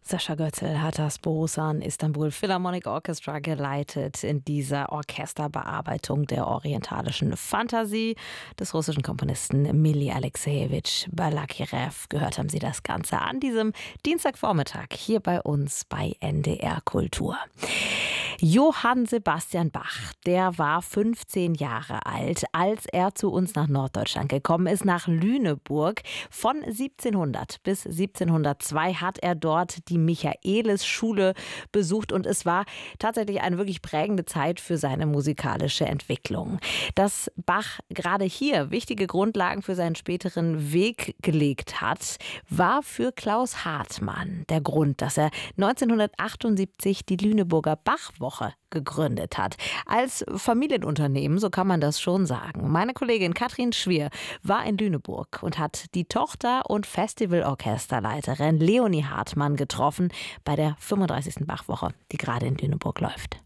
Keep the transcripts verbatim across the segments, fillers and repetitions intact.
Sascha Götzl hat das Borusan Istanbul Philharmonic Orchestra geleitet in dieser Orchesterbearbeitung der orientalischen Fantasie des russischen Komponisten Mili Alexejewitsch Balakirev. Gehört haben Sie das Ganze an diesem Dienstagvormittag hier bei uns bei N D R Kultur. Johann Sebastian Bach, der war fünfzehn Jahre alt, als er zu uns nach Norddeutschland gekommen ist, nach Lüneburg. Von siebzehnhundert bis siebzehnhundertzwei hat er dort die Michaelis-Schule besucht und es war tatsächlich eine wirklich prägende Zeit für seine musikalische Entwicklung. Dass Bach gerade hier wichtige Grundlagen für seinen späteren Weg gelegt hat, war für Klaus Hartmann der Grund, dass er neunzehnhundertachtundsiebzig die Lüneburger Bachwoche gegründet hat. Als Familienunternehmen, so kann man das schon sagen. Meine Kollegin Katrin Schwier war in Lüneburg und hat die Tochter und Festivalorchesterleiterin Leonie Hartmann getroffen bei der fünfunddreißigsten Bachwoche, die gerade in Lüneburg läuft.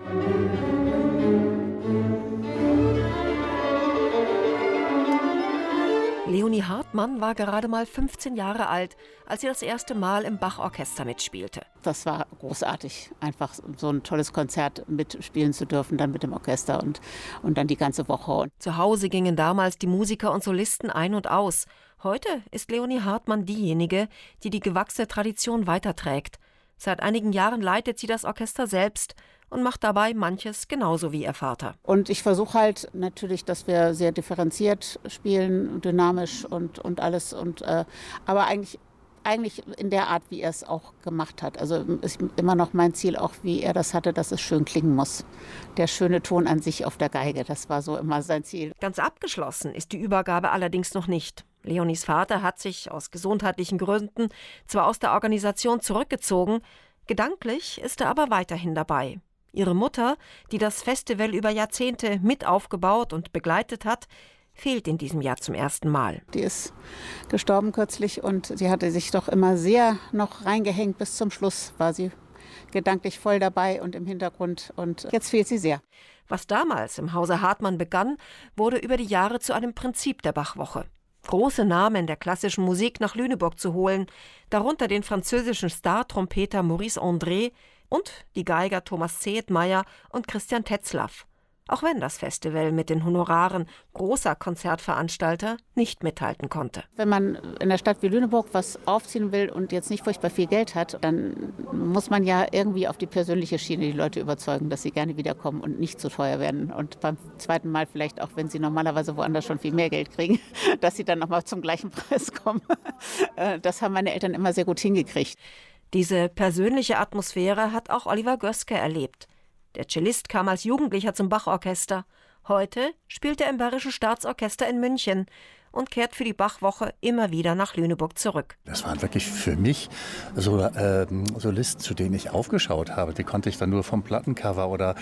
Leonie Hartmann war gerade mal fünfzehn Jahre alt, als sie das erste Mal im Bach-Orchester mitspielte. Das war großartig, einfach so ein tolles Konzert mitspielen zu dürfen, dann mit dem Orchester und, und dann die ganze Woche. Zu Hause gingen damals die Musiker und Solisten ein und aus. Heute ist Leonie Hartmann diejenige, die die gewachsene Tradition weiterträgt. Seit einigen Jahren leitet sie das Orchester selbst und macht dabei manches genauso wie ihr Vater. Und ich versuche halt natürlich, dass wir sehr differenziert spielen, dynamisch und, und alles. Und, äh, aber eigentlich, eigentlich in der Art, wie er es auch gemacht hat. Also ist immer noch mein Ziel, auch wie er das hatte, dass es schön klingen muss. Der schöne Ton an sich auf der Geige, das war so immer sein Ziel. Ganz abgeschlossen ist die Übergabe allerdings noch nicht. Leonies Vater hat sich aus gesundheitlichen Gründen zwar aus der Organisation zurückgezogen, gedanklich ist er aber weiterhin dabei. Ihre Mutter, die das Festival über Jahrzehnte mit aufgebaut und begleitet hat, fehlt in diesem Jahr zum ersten Mal. Die ist gestorben kürzlich und sie hatte sich doch immer sehr noch reingehängt. Bis zum Schluss war sie gedanklich voll dabei und im Hintergrund und jetzt fehlt sie sehr. Was damals im Hause Hartmann begann, wurde über die Jahre zu einem Prinzip der Bachwoche. Große Namen der klassischen Musik nach Lüneburg zu holen, darunter den französischen Star-Trompeter Maurice André und die Geiger Thomas Zehetmeier und Christian Tetzlaff. Auch wenn das Festival mit den Honoraren großer Konzertveranstalter nicht mithalten konnte. Wenn man in einer Stadt wie Lüneburg was aufziehen will und jetzt nicht furchtbar viel Geld hat, dann muss man ja irgendwie auf die persönliche Schiene die Leute überzeugen, dass sie gerne wiederkommen und nicht zu teuer werden. Und beim zweiten Mal vielleicht auch, wenn sie normalerweise woanders schon viel mehr Geld kriegen, dass sie dann nochmal zum gleichen Preis kommen. Das haben meine Eltern immer sehr gut hingekriegt. Diese persönliche Atmosphäre hat auch Oliver Göske erlebt. Der Cellist kam als Jugendlicher zum Bachorchester. Heute spielt er im Bayerischen Staatsorchester in München und kehrt für die Bachwoche immer wieder nach Lüneburg zurück. Das waren wirklich für mich so äh, Solisten, zu denen ich aufgeschaut habe. Die konnte ich dann nur vom Plattencover oder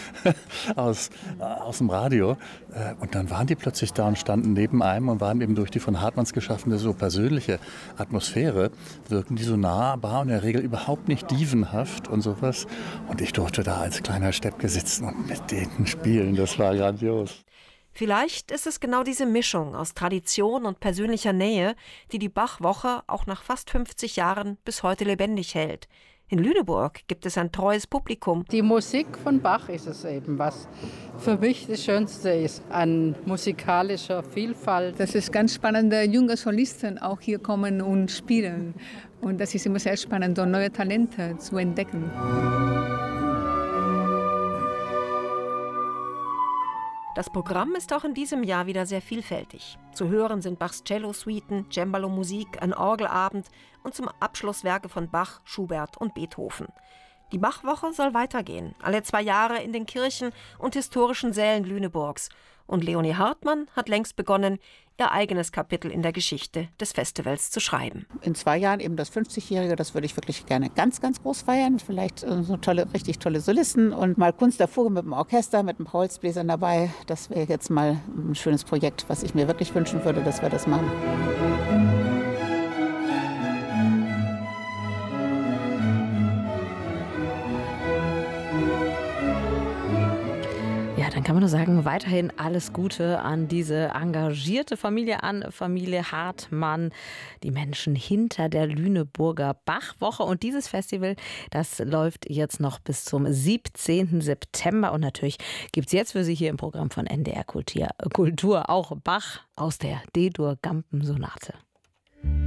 aus, äh, aus dem Radio. Äh, und dann waren die plötzlich da und standen neben einem und waren eben durch die von Hartmanns geschaffene so persönliche Atmosphäre, wirken die so nahbar und in der Regel überhaupt nicht dievenhaft und sowas. Und ich durfte da als kleiner Steppke sitzen und mit denen spielen. Das war grandios. Vielleicht ist es genau diese Mischung aus Tradition und persönlicher Nähe, die die Bachwoche auch nach fast fünfzig Jahren bis heute lebendig hält. In Lüneburg gibt es ein treues Publikum. Die Musik von Bach ist es eben, was für mich das Schönste ist an musikalischer Vielfalt. Das ist ganz spannend, junge Solisten auch hier kommen und spielen. Und das ist immer sehr spannend, neue Talente zu entdecken. Das Programm ist auch in diesem Jahr wieder sehr vielfältig. Zu hören sind Bachs Cello-Suiten, Cembalo-Musik, ein Orgelabend und zum Abschluss Werke von Bach, Schubert und Beethoven. Die Bachwoche soll weitergehen, alle zwei Jahre in den Kirchen und historischen Sälen Lüneburgs. Und Leonie Hartmann hat längst begonnen, ihr eigenes Kapitel in der Geschichte des Festivals zu schreiben. In zwei Jahren eben das fünfzigjährige, das würde ich wirklich gerne ganz, ganz groß feiern. Vielleicht so tolle, richtig tolle Solisten und mal Kunst der Vogel mit dem Orchester, mit ein paar Holzbläsern dabei. Das wäre jetzt mal ein schönes Projekt, was ich mir wirklich wünschen würde, dass wir das machen. Ja, dann kann man nur sagen, weiterhin alles Gute an diese engagierte Familie, an Familie Hartmann, die Menschen hinter der Lüneburger Bachwoche. Und dieses Festival, das läuft jetzt noch bis zum siebzehnten September. Und natürlich gibt es jetzt für Sie hier im Programm von N D R Kultur, Kultur auch Bach aus der D-Dur-Gampen-Sonate.